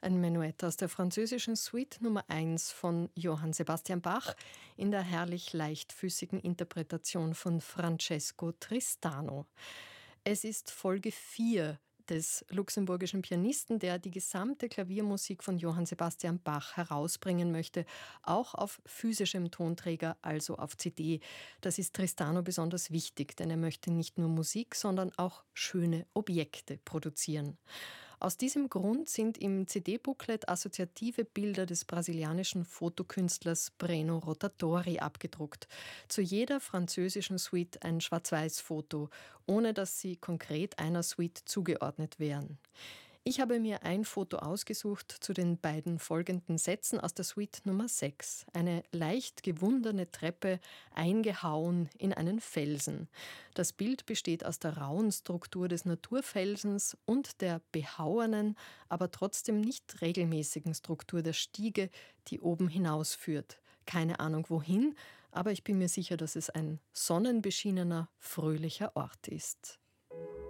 Ein Menuett aus der französischen Suite Nummer 1 von Johann Sebastian Bach in der herrlich leichtfüßigen Interpretation von Francesco Tristano. Es ist Folge 4 des luxemburgischen Pianisten, der die gesamte Klaviermusik von Johann Sebastian Bach herausbringen möchte, auch auf physischem Tonträger, also auf CD. Das ist Tristano besonders wichtig, denn er möchte nicht nur Musik, sondern auch schöne Objekte produzieren. Aus diesem Grund sind im CD-Booklet assoziative Bilder des brasilianischen Fotokünstlers Breno Rotatori abgedruckt. Zu jeder französischen Suite ein Schwarz-Weiß-Foto, ohne dass sie konkret einer Suite zugeordnet wären. Ich habe mir ein Foto ausgesucht zu den beiden folgenden Sätzen aus der Suite Nummer 6. Eine leicht gewundene Treppe, eingehauen in einen Felsen. Das Bild besteht aus der rauen Struktur des Naturfelsens und der behauenen, aber trotzdem nicht regelmäßigen Struktur der Stiege, die oben hinausführt. Keine Ahnung wohin, aber ich bin mir sicher, dass es ein sonnenbeschienener, fröhlicher Ort ist.